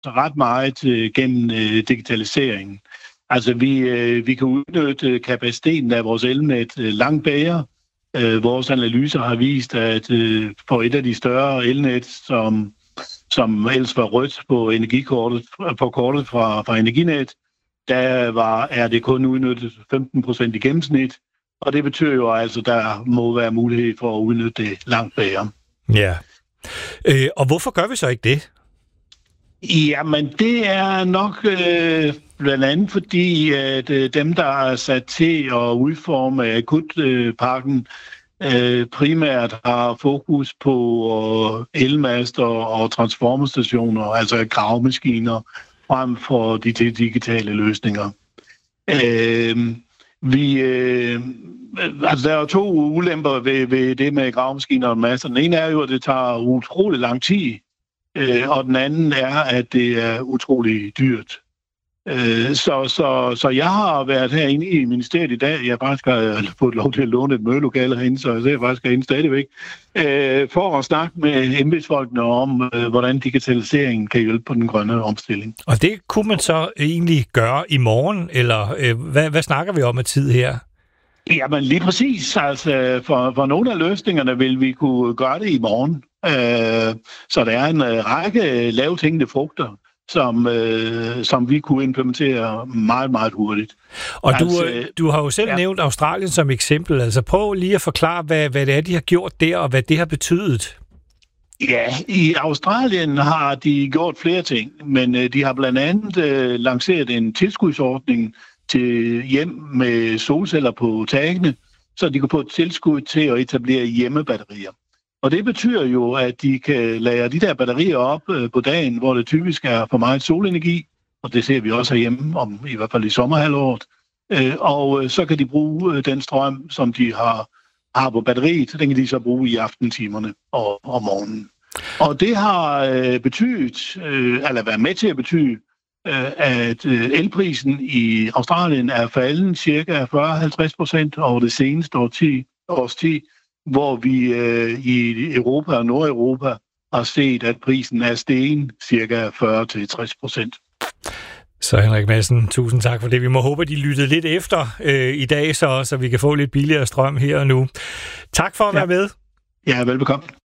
ret meget gennem digitaliseringen. Altså, vi kan udnytte kapaciteten af vores elnet langt bedre. Vores analyser har vist, at på et af de større elnet, som ellers var rødt på energikortet, på kortet fra Energinet, er det kun udnyttet 15% i gennemsnit, og det betyder jo altså, at der må være mulighed for at udnytte det langt bedre. Ja. Og hvorfor gør vi så ikke det? Jamen, det er nok blandt andet fordi, at dem, der er sat til at udforme akutpakken, primært har fokus på elmaster og transformerstationer, altså gravemaskiner, frem for de digitale løsninger. Altså, der er 2 ulemper ved det med gravemaskiner og master. Den ene er jo, at det tager utrolig lang tid, og den anden er, at det er utrolig dyrt. Så jeg har været herinde i ministeriet i dag. Jeg faktisk har fået lov til at låne et mødelokale herinde, så jeg ser faktisk herinde stadigvæk, for at snakke med embedsfolkene om, hvordan digitaliseringen kan hjælpe på den grønne omstilling. Og det kunne man så egentlig gøre i morgen, eller hvad snakker vi om af tid her? Jamen lige præcis. Altså, for nogle af løsningerne vil vi kunne gøre det i morgen. Så der er en række lavthængende frugter, som vi kunne implementere meget, meget hurtigt. Og du har jo selv nævnt Australien som eksempel. Altså prøv lige at forklare, hvad det er, de har gjort der, og hvad det har betydet. Ja, i Australien har de gjort flere ting, men de har blandt andet lanceret en tilskudsordning til hjem med solceller på tagene, så de kan få et tilskud til at etablere hjemmebatterier. Og det betyder jo, at de kan lagre de der batterier op på dagen, hvor det typisk er for meget solenergi, og det ser vi også herhjemme, i hvert fald i sommerhalvåret. Og så kan de bruge den strøm, som de har på batteriet, den kan de så bruge i aftentimerne og om morgenen. Og det har betydet, eller været med til at betyde, at elprisen i Australien er faldet ca. 40-50% over det seneste års tid, hvor vi i Europa og Nordeuropa har set, at prisen er steget ca. 40-60%. Så Henrik Madsen, tusind tak for det. Vi må håbe, at de lyttede lidt efter i dag, så vi kan få lidt billigere strøm her og nu. Tak for at være med. Ja, velbekomme.